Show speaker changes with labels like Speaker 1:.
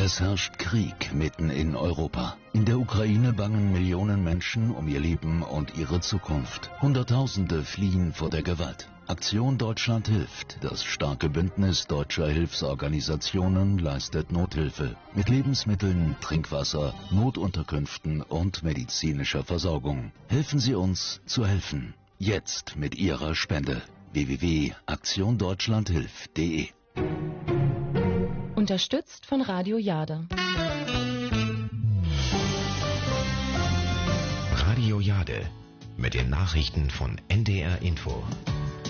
Speaker 1: Es herrscht Krieg mitten in Europa. In der Ukraine bangen Millionen Menschen um ihr Leben und ihre Zukunft. Hunderttausende fliehen vor der Gewalt. Aktion Deutschland hilft. Das starke Bündnis deutscher Hilfsorganisationen leistet Nothilfe mit Lebensmitteln, Trinkwasser, Notunterkünften und medizinischer Versorgung. Helfen Sie uns zu helfen. Jetzt mit Ihrer Spende. www.aktiondeutschlandhilft.de.
Speaker 2: Unterstützt von Radio Jade.
Speaker 3: Radio Jade mit den Nachrichten von NDR Info.